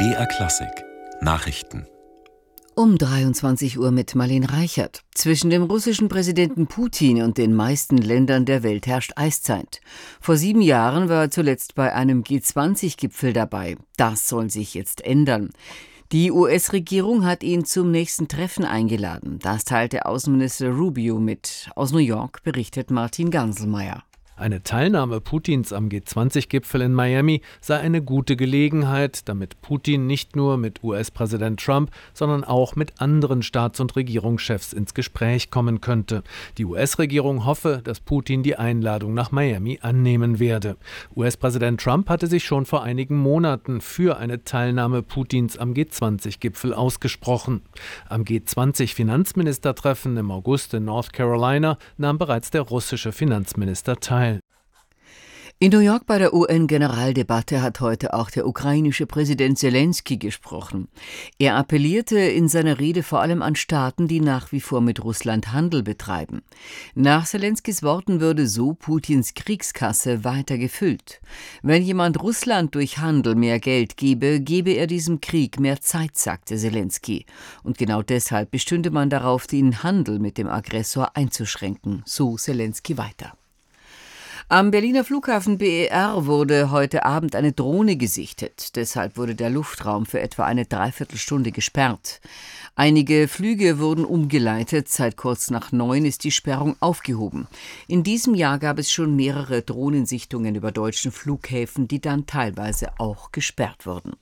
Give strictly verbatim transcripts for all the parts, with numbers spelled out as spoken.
B R Klassik Nachrichten. Um dreiundzwanzig Uhr mit Marlene Reichert. Zwischen dem russischen Präsidenten Putin und den meisten Ländern der Welt herrscht Eiszeit. Vor sieben Jahren war er zuletzt bei einem G zwanzig Gipfel dabei. Das soll sich jetzt ändern. Die U S-Regierung hat ihn zum nächsten Treffen eingeladen. Das teilte Außenminister Rubio mit. Aus New York berichtet Martin Ganselmeier. Eine Teilnahme Putins am G zwanzig Gipfel in Miami sei eine gute Gelegenheit, damit Putin nicht nur mit U S-Präsident Trump, sondern auch mit anderen Staats- und Regierungschefs ins Gespräch kommen könnte. Die U S-Regierung hoffe, dass Putin die Einladung nach Miami annehmen werde. U S-Präsident Trump hatte sich schon vor einigen Monaten für eine Teilnahme Putins am G zwanzig Gipfel ausgesprochen. Am G zwanzig Finanzministertreffen im August in North Carolina nahm bereits der russische Finanzminister teil. In New York bei der U N-Generaldebatte hat heute auch der ukrainische Präsident Selenskyj gesprochen. Er appellierte in seiner Rede vor allem an Staaten, die nach wie vor mit Russland Handel betreiben. Nach Selenskys Worten würde so Putins Kriegskasse weiter gefüllt. Wenn jemand Russland durch Handel mehr Geld gebe, gebe er diesem Krieg mehr Zeit, sagte Selenskyj. Und genau deshalb bestünde man darauf, den Handel mit dem Aggressor einzuschränken, so Selenskyj weiter. Am Berliner Flughafen B E R wurde heute Abend eine Drohne gesichtet. Deshalb wurde der Luftraum für etwa eine Dreiviertelstunde gesperrt. Einige Flüge wurden umgeleitet. Seit kurz nach neun ist die Sperrung aufgehoben. In diesem Jahr gab es schon mehrere Drohnensichtungen über deutschen Flughäfen, die dann teilweise auch gesperrt wurden.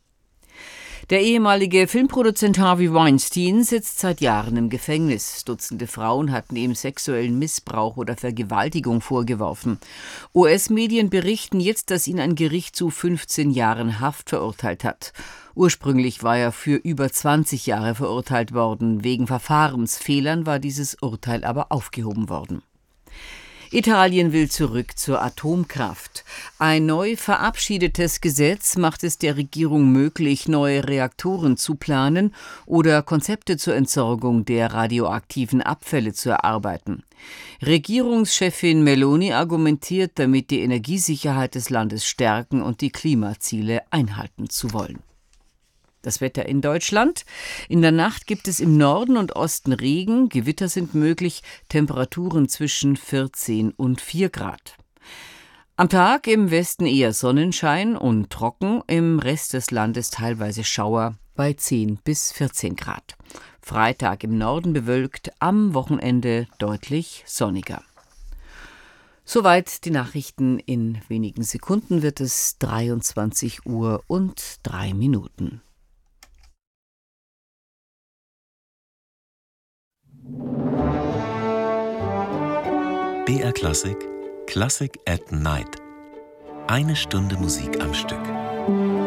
Der ehemalige Filmproduzent Harvey Weinstein sitzt seit Jahren im Gefängnis. Dutzende Frauen hatten ihm sexuellen Missbrauch oder Vergewaltigung vorgeworfen. U S-Medien berichten jetzt, dass ihn ein Gericht zu fünfzehn Jahren Haft verurteilt hat. Ursprünglich war er für über zwanzig Jahre verurteilt worden. Wegen Verfahrensfehlern war dieses Urteil aber aufgehoben worden. Italien will zurück zur Atomkraft. Ein neu verabschiedetes Gesetz macht es der Regierung möglich, neue Reaktoren zu planen oder Konzepte zur Entsorgung der radioaktiven Abfälle zu erarbeiten. Regierungschefin Meloni argumentiert, damit die Energiesicherheit des Landes stärken und die Klimaziele einhalten zu wollen. Das Wetter in Deutschland. In der Nacht gibt es im Norden und Osten Regen, Gewitter sind möglich, Temperaturen zwischen vierzehn und vier Grad. Am Tag im Westen eher Sonnenschein und trocken, im Rest des Landes teilweise Schauer bei zehn bis vierzehn Grad. Freitag im Norden bewölkt, am Wochenende deutlich sonniger. Soweit die Nachrichten. In wenigen Sekunden wird es dreiundzwanzig Uhr und drei Minuten. B R Klassik Klassik at Night. Eine Stunde Musik am Stück.